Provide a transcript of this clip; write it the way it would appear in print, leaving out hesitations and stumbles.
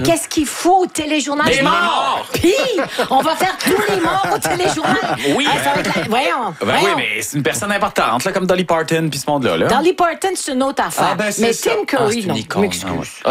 qu'est-ce qu'il faut au téléjournal? Des morts! Puis, on va faire tous les morts au téléjournal. Oui. Ça va être voyons. Ben oui, mais c'est une personne importante, là, comme Dolly Parton puis ce monde-là. Là. Dolly Parton, c'est une autre affaire. Ah, ben, c'est mais ça. Tim Curry, c'est une non. icône. M'excuse. Ah,